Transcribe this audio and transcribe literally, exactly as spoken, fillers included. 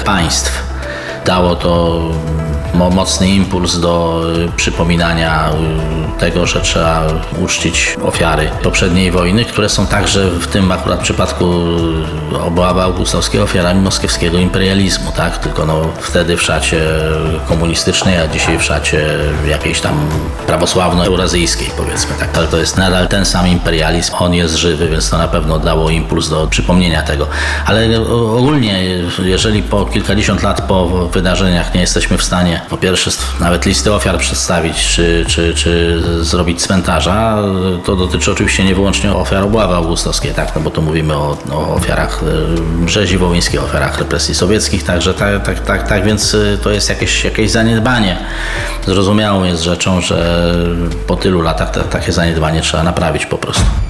państw. Dało to mocny impuls do przypominania tego, że trzeba uczcić ofiary poprzedniej wojny, które są także w tym akurat przypadku obławy augustowskiej ofiarami moskiewskiego imperializmu, tak? Tylko no wtedy w szacie komunistycznej, a dzisiaj w szacie jakiejś tam prawosławno-eurazyjskiej, powiedzmy tak. Ale to jest nadal ten sam imperializm, on jest żywy, więc to na pewno dało impuls do przypomnienia tego. Ale ogólnie, jeżeli po kilkadziesiąt lat po wydarzeniach nie jesteśmy w stanie po pierwsze nawet listy ofiar przedstawić, czy, czy, czy zrobić cmentarza, to dotyczy oczywiście nie wyłącznie ofiar obławy augustowskiej, tak, no bo tu mówimy o, o ofiarach rzezi wołyńskiej, ofiarach represji sowieckich, także tak, tak, tak, tak, więc to jest jakieś, jakieś zaniedbanie. Zrozumiałą jest rzeczą, że po tylu latach te, takie zaniedbanie trzeba naprawić po prostu.